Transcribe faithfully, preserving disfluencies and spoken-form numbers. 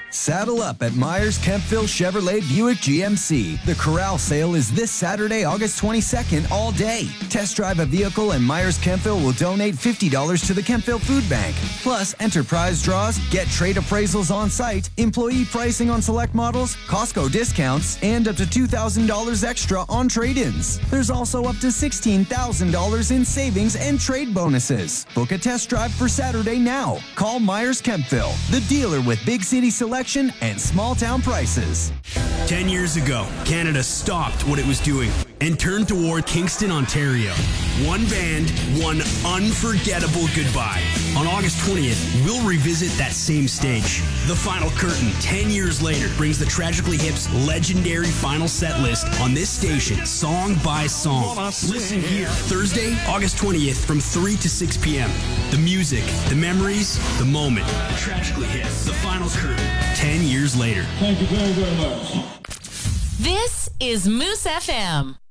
Saddle up at Myers Kempville Chevrolet Buick G M C. The Corral sale is this Saturday, August twenty-second, all day. Test drive a vehicle and Myers Kempville will donate fifty dollars to the Kempville Food Bank. Plus, enterprise draws, get trade appraisals on site, employee pricing on select models, Costco discounts, and up to two thousand dollars extra on trade-ins. There's also up to sixteen thousand dollars in savings and trade bonuses. Book a test drive for Saturday now. Call Myers Kempville, the dealer with big city selection and small town prices. Ten years ago, Canada stopped what it was doing and turned toward Kingston, Ontario. One band, one unforgettable goodbye. On August twentieth, we'll revisit that same stage. The Final Curtain, ten years later, brings the Tragically Hip's legendary final set list on this station, song by song. Listen here, Thursday, August twentieth, from three to six p.m. The music, the memories, the moment. Tragically Hip, The Final Curtain, ten years later. Thank you very, very much. This is Moose F M.